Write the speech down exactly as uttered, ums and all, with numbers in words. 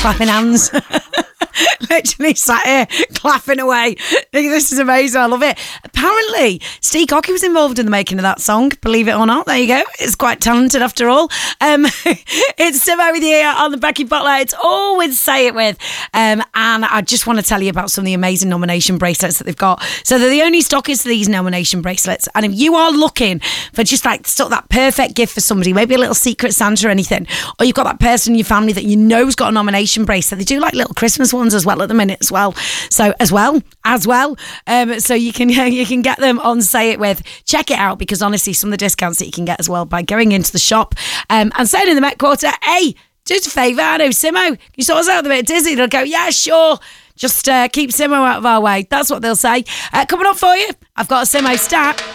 clapping hands. Literally sat here clapping away. This is amazing. I love it. Apparently, Steve Cocky was involved in the making of that song. Believe it or not. There you go. It's quite talented after all. Um, it's Simo with you on the Becky Butler. It's all with Say It With. Um, and I just want to tell you about some of the amazing nomination bracelets that they've got. So they're the only stockers for these nomination bracelets. And if you are looking for just like sort of that perfect gift for somebody, maybe a little secret Santa or anything, or you've got that person in your family that you know's got a nomination bracelet, they do like little Christmas ones as well at the minute as well. So as well, as well. Um, so you can you can get them on Say It With. Check it out, because honestly, some of the discounts that you can get as well by going into the shop um, and saying in the Met Quarter, hey, do us a favour, I know Simo, can you sort us out a bit dizzy? They'll go, yeah, sure. Just uh, keep Simo out of our way. That's what they'll say. Uh, coming up for you, I've got a Simo stat.